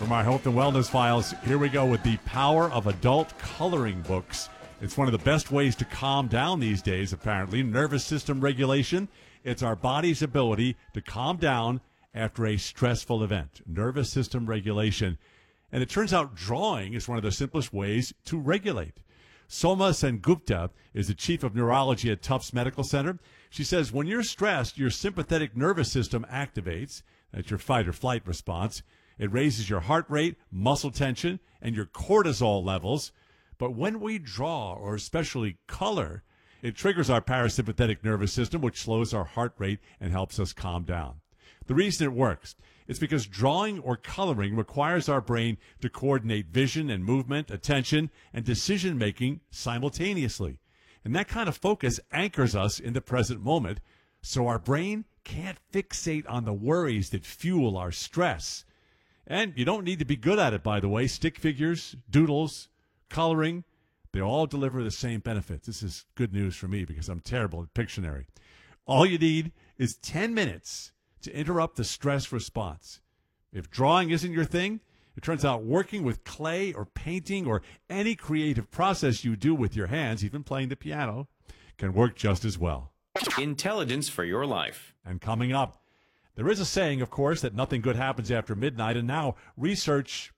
From our health and wellness files, here we go with the power of adult coloring books. It's one of the best ways to calm down these days, apparently. Nervous system regulation. It's our body's ability to calm down after a stressful event. Nervous system regulation. And it turns out drawing is one of the simplest ways to regulate. Soma Sengupta is the chief of neurology at Tufts Medical Center. She says when you're stressed, your sympathetic nervous system activates. That's your fight or flight response. It raises your heart rate, muscle tension, and your cortisol levels. But when we draw, or especially color, it triggers our parasympathetic nervous system, which slows our heart rate and helps us calm down. The reason it works is because drawing or coloring requires our brain to coordinate vision and movement, attention, and decision-making simultaneously. And that kind of focus anchors us in the present moment, so our brain can't fixate on the worries that fuel our stress. And you don't need to be good at it, by the way. Stick figures, doodles, coloring, they all deliver the same benefits. This is good news for me because I'm terrible at Pictionary. All you need is 10 minutes to interrupt the stress response. If drawing isn't your thing, it turns out working with clay or painting or any creative process you do with your hands, even playing the piano, can work just as well. Intelligence for your life. And coming up, there is a saying, of course, that nothing good happens after midnight, and now research